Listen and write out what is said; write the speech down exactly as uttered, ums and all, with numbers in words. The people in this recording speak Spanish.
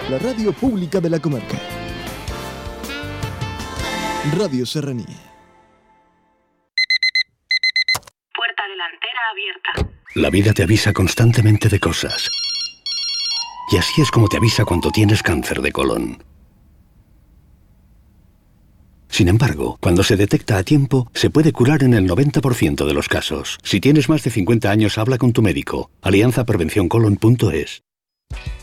la radio pública de la comarca. Radio Serranía. Puerta delantera abierta. La vida te avisa constantemente de cosas. Y así es como te avisa cuando tienes cáncer de colon. Sin embargo, cuando se detecta a tiempo, se puede curar en el noventa por ciento de los casos. Si tienes más de cincuenta años, habla con tu médico. alianza prevención colon punto es.